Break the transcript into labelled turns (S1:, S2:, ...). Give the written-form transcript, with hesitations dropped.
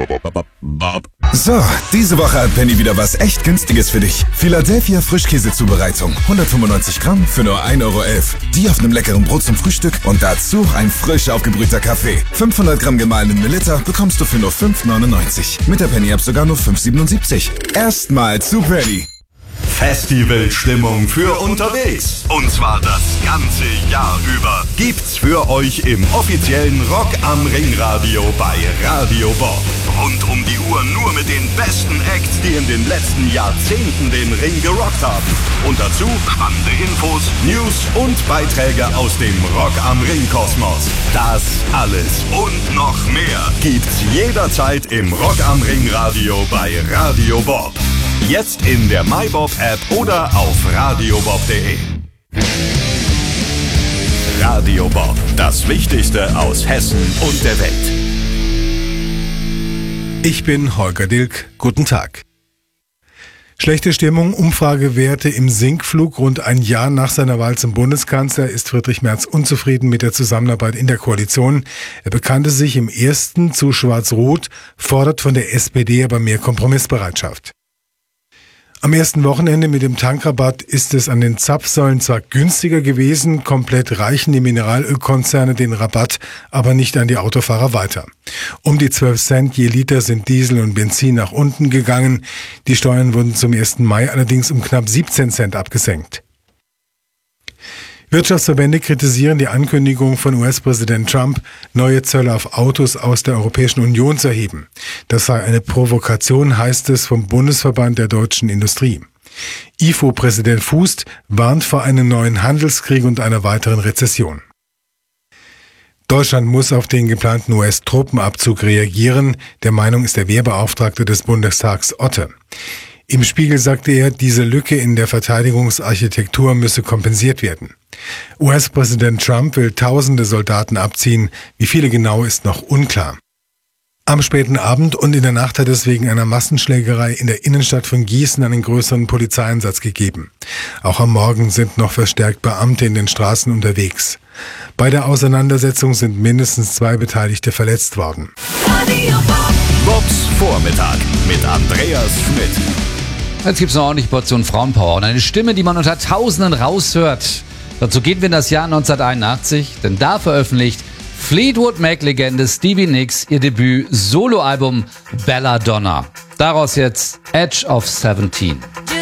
S1: So, diese Woche hat Penny wieder was echt Günstiges für dich. Philadelphia Frischkäse-Zubereitung. 195 Gramm für nur 1,11 €. Die auf einem leckeren Brot zum Frühstück und dazu ein frisch aufgebrühter Kaffee. 500 Gramm gemahlenen Melitta bekommst du für nur 5,99 €. Mit der Penny-App sogar nur 5,77 €. Erstmal zu Penny.
S2: Festivalstimmung für unterwegs. Und zwar das ganze Jahr über. Gibt's für euch im offiziellen Rock am Ring Radio bei Radio Bob. Rund um die Uhr nur mit den besten Acts, die in den letzten Jahrzehnten den Ring gerockt haben. Und dazu spannende Infos, News und Beiträge aus dem Rock am Ring Kosmos. Das alles und noch mehr gibt's jederzeit im Rock am Ring Radio bei Radio Bob. Jetzt in der MyBob-App oder auf radiobob.de. Radio Bob, das Wichtigste aus Hessen und der Welt.
S3: Ich bin Holger Dilk. Guten Tag. Schlechte Stimmung, Umfragewerte im Sinkflug. Rund ein Jahr nach seiner Wahl zum Bundeskanzler ist Friedrich Merz unzufrieden mit der Zusammenarbeit in der Koalition. Er bekannte sich im ersten zu Schwarz-Rot, fordert von der SPD aber mehr Kompromissbereitschaft. Am ersten Wochenende mit dem Tankrabatt ist es an den Zapfsäulen zwar günstiger gewesen, komplett reichen die Mineralölkonzerne den Rabatt, aber nicht an die Autofahrer weiter. Um die 12 Cent je Liter sind Diesel und Benzin nach unten gegangen. Die Steuern wurden zum 1. Mai allerdings um knapp 17 Cent abgesenkt. Wirtschaftsverbände kritisieren die Ankündigung von US-Präsident Trump, neue Zölle auf Autos aus der Europäischen Union zu erheben. Das sei eine Provokation, heißt es vom Bundesverband der deutschen Industrie. IFO-Präsident Fußt warnt vor einem neuen Handelskrieg und einer weiteren Rezession. Deutschland muss auf den geplanten US-Truppenabzug reagieren. Der Meinung ist der Wehrbeauftragte des Bundestags Otte. Im Spiegel sagte er, diese Lücke in der Verteidigungsarchitektur müsse kompensiert werden. US-Präsident Trump will tausende Soldaten abziehen. Wie viele genau ist noch unklar. Am späten Abend und in der Nacht hat es wegen einer Massenschlägerei in der Innenstadt von Gießen einen größeren Polizeieinsatz gegeben. Auch am Morgen sind noch verstärkt Beamte in den Straßen unterwegs. Bei der Auseinandersetzung sind mindestens 2 Beteiligte verletzt worden.
S2: Bobs Vormittag mit Andreas Schmidt.
S4: Jetzt gibt es eine ordentliche Portion Frauenpower und eine Stimme, die man unter Tausenden raushört. Dazu gehen wir in das Jahr 1981, denn da veröffentlicht Fleetwood Mac-Legende Stevie Nicks ihr Debüt-Soloalbum Belladonna. Daraus jetzt Edge of 17.